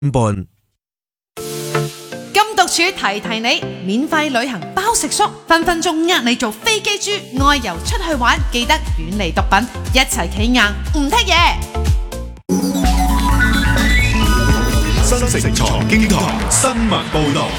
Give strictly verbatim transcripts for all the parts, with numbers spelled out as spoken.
半。 禁毒處提提你，免費旅行包食宿，分分鐘呃你做飛機豬，外遊出去玩，記得遠離毒品，一齊企硬唔剔嘢。 新城財經台新聞報道。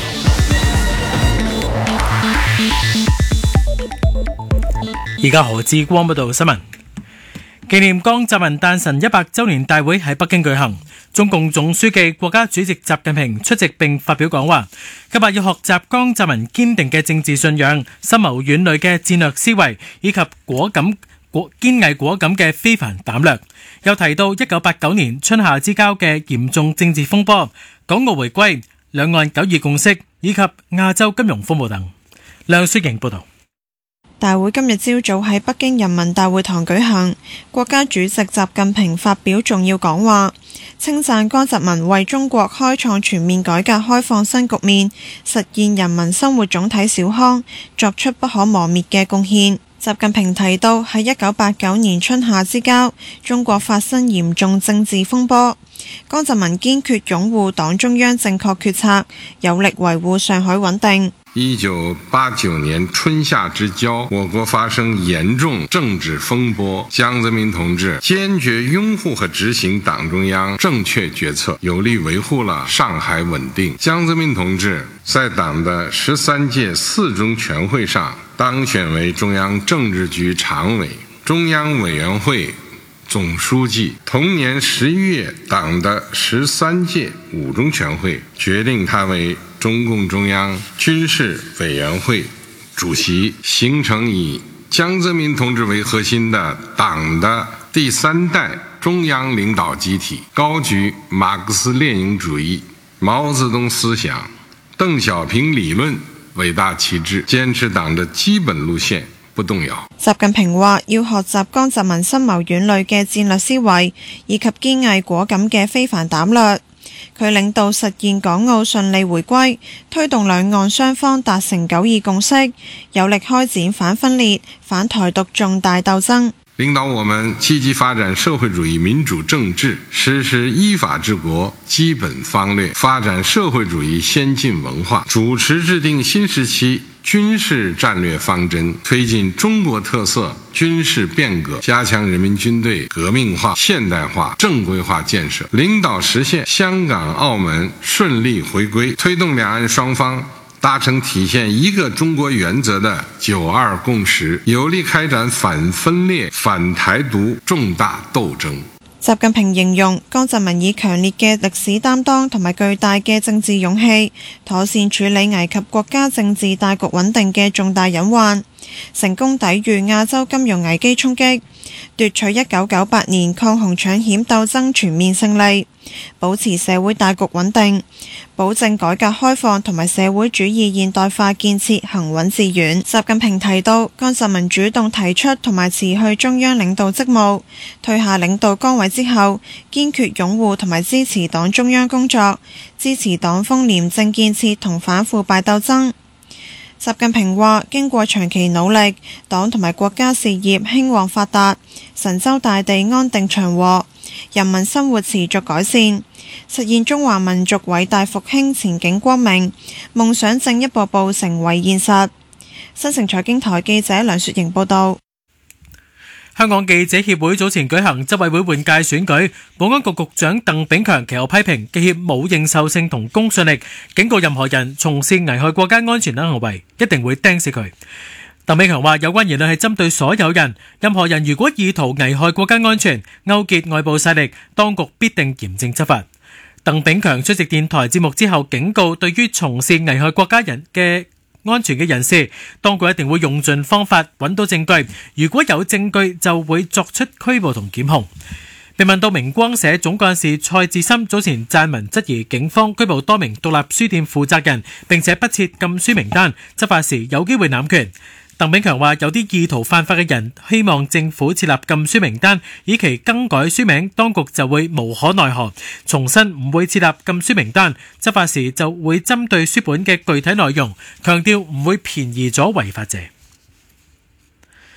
而家何志光報道新聞。紀念江澤民誕辰一百周年大會喺北京舉行，中共總書記、國家主席習近平出席並發表講話。今日要學習江澤民堅定嘅政治信仰、深謀遠慮嘅戰略思維以及果敢果堅毅果敢嘅非凡膽略。又提到一九八九年春夏之交嘅嚴重政治風波、港澳回歸、兩岸九二共識以及亞洲金融風暴等。梁雪瑩報道。 大會今日朝早喺北京人民大會堂舉行，國家主席習近平發表重要講話，稱讚江澤民為中國開創全面改革開放新局面，實現人民生活總體小康，作出不可磨滅嘅貢獻。習近平提到，喺一九八九年春夏之交，中國發生嚴重政治風波，江澤民堅決擁護黨中央正確決策，有力維護上海穩定。 一九八九年春夏之交，我國發生嚴重政治風波，江澤民同志堅決擁護和執行黨中央正確決策，有力維護了上海穩定。江澤民同志在黨的十三屆四中全會上當選為中央政治局常委、中央委員會總書記。同年十一月，黨的十三屆五中全會決定他為中共中央軍事委員會主席，形成以江澤民同志為核心的黨的第三代中央領導集體，高舉馬克思列寧主義、毛澤東思想、鄧小平理論偉大旗幟，堅持黨的基本路線不動搖。 習近平話要學習江澤民深謀遠慮嘅戰略思維以及堅毅果敢嘅非凡膽略。佢領導實現港澳順利回歸，推動兩岸雙方達成九二共識，有力開展反分裂、反台獨重大鬥爭。 領導我們積極發展社會主義民主政治，實施依法治國基本方略，發展社會主義先進文化，主持制定新時期軍事戰略方針，推進中國特色軍事變革，加強人民軍隊革命化、現代化、正規化建設，領導實現香港、澳門順利回歸，推動兩岸雙方達成體現一個中國原則的九二共識，有力開展反分裂、反台獨重大鬥爭。 習近平形容江澤民以強烈嘅歷史擔當同埋巨大嘅政治勇氣，妥善處理危及國家政治大局穩定嘅重大隱患，成功抵禦亞洲金融危機衝擊，奪取一九九八年抗洪搶險鬥爭全面勝利，保持社會大局穩定，保證改革開放同埋社會主義現代化建設行穩致遠。習近平提到，江澤民主動提出同埋辭去中央領導職務，退下領導崗位之後，堅決擁護同埋支持黨中央工作，支持黨風廉政建設同反腐敗鬥爭。習近平話，經過長期努力，黨同埋國家事業興旺發達，神州大地安定祥和，人民生活持續改善，實現中華民族偉大復興前景光明，夢想正一步步成為現實。新城財經台記者梁雪瑩報道。 香港記者協會早前舉行執委會換屆選舉，保安局局長鄧炳強其後批評記協冇認受性同公信力，警告任何人從事危害國家安全等行為，一定會釘死佢。鄧炳強話有關言論係針對所有人，任何人如果意圖危害國家安全、勾結外部勢力，當局必定嚴正執法。鄧炳強出席電台節目之後警告，對於從事危害國家人嘅安全嘅人士，當局一定會用盡方法揾到證據，如果有證據就會作出拘捕同檢控。被問到明光社總幹事蔡志森早前撰文質疑警方拘捕多名獨立書店負責人，並且不設禁書名單，執法時有機會濫權。鄧炳強話有啲意圖犯法嘅人希望政府設立禁書名單，以期更改書名，當局就會無可奈何。重申唔會設立禁書名單，執法時就會針對書本嘅具體內容，強調唔會便宜咗違法者。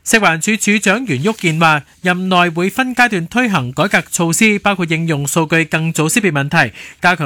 食環署署長袁旭健話，任內會分階段推行改革措施，包括應用數據更早識別問題，加強